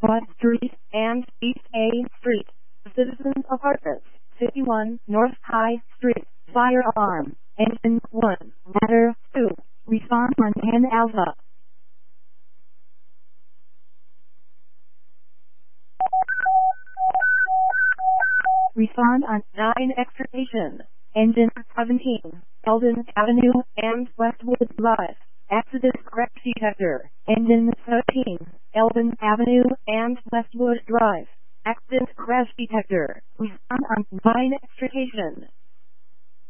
Broad Street and East A Street. Citizens Apartments, 51 North High Street. Fire alarm. Engine 1. Ladder 2. Respond on 10 Alpha. Respond on 9 Extrication. Engine 17. Eldon Avenue and Westwood Drive. Accident crash detector. Engine 13. Eldon Avenue and Westwood Drive. Accident crash detector. Respond on 9 Extrication.